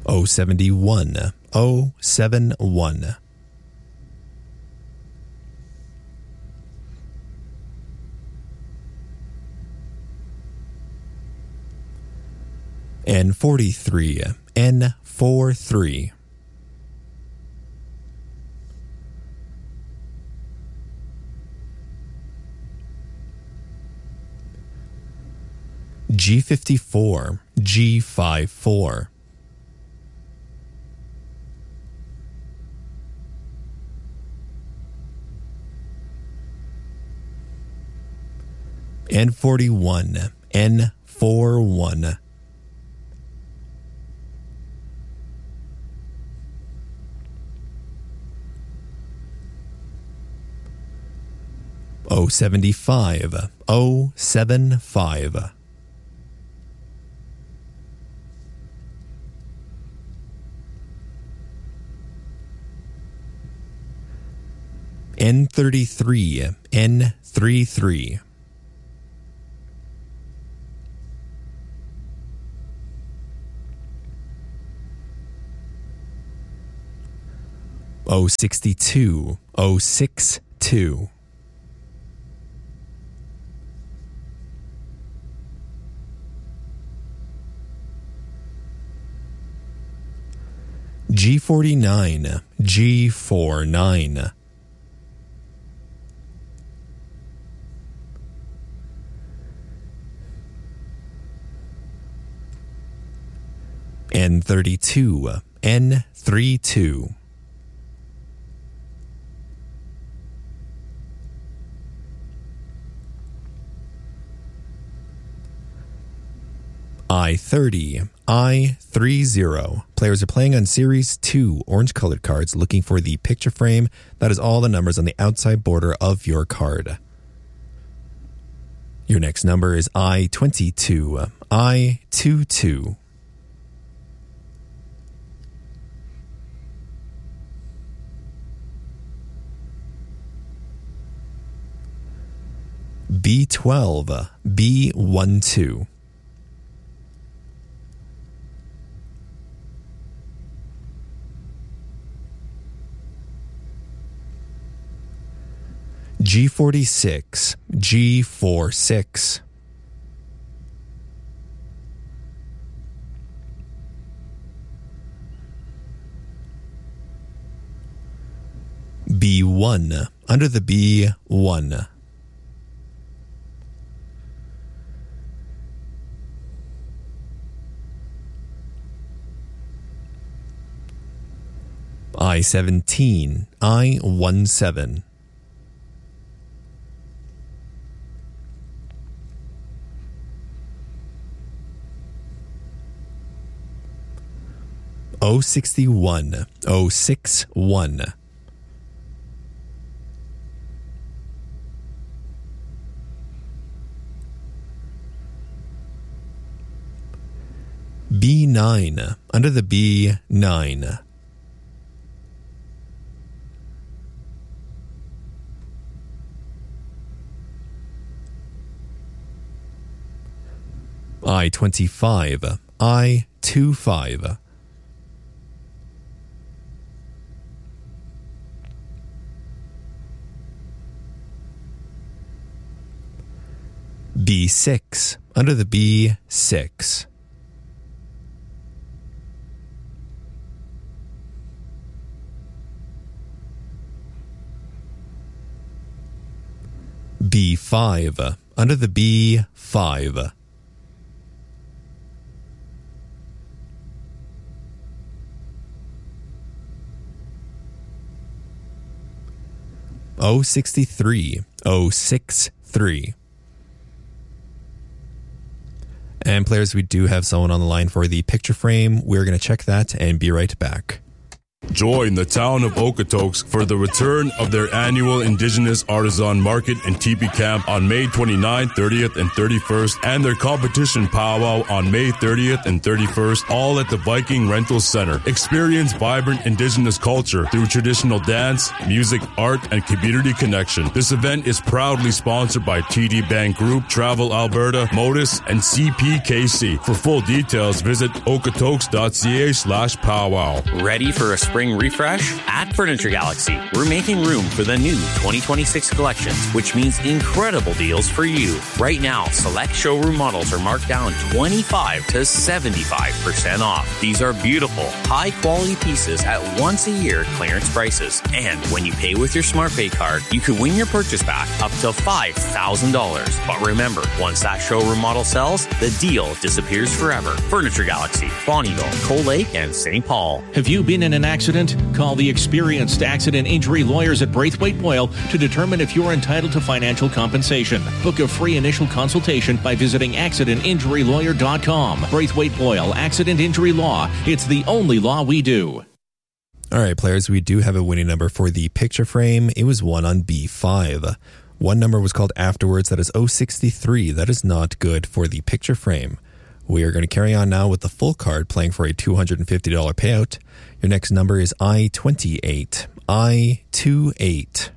071 071. N43 N43. G54 G54. N41 N41. O75 O75. N33 N33. O62 O62. G49 G49. N32 N32. I30 I30. Players are playing on Series 2 orange colored cards looking for the picture frame. That is all the numbers on the outside border of your card. Your next number is I22 I22. B12 B12. G46 G46. B1 under the B1. I17 I17. O61 O61. B9 under the B9. I25 I25. B6 under the B6. B5 under the B5. O63 O63. And players, we do have someone on the line for the picture frame. We're going to check that and be right back. Join the town of Okotoks for the return of their annual Indigenous Artisan Market and Teepee Camp on May 29th, 30th, and 31st, and their competition powwow on May 30th and 31st, all at the Viking Rental Center. Experience vibrant Indigenous culture through traditional dance, music, art, and community connection. This event is proudly sponsored by TD Bank Group, Travel Alberta, Modus, and CPKC. For full details, visit okotoks.ca/powwow. Ready for a spring refresh? At Furniture Galaxy, we're making room for the new 2026 collections, which means incredible deals for you. Right now, select showroom models are marked down 25 to 75% off. These are beautiful, high-quality pieces at once-a-year clearance prices. And when you pay with your SmartPay card, you could win your purchase back up to $5,000. But remember, once that showroom model sells, the deal disappears forever. Furniture Galaxy, Bonnyville, Cold Lake, and St. Paul. Have you been in an accident? Call the experienced accident injury lawyers at Braithwaite Boyle to determine if you're entitled to financial compensation. Book a free initial consultation by visiting accidentinjurylawyer.com. Braithwaite Boyle, Accident Injury Law. It's the only law we do. All right, players, we do have a winning number for the picture frame. It was one on B5. One number was called afterwards. That is 063. That is not good for the picture frame. We are going to carry on now with the full card, playing for a $250 payout. Your next number is I-28. I-28.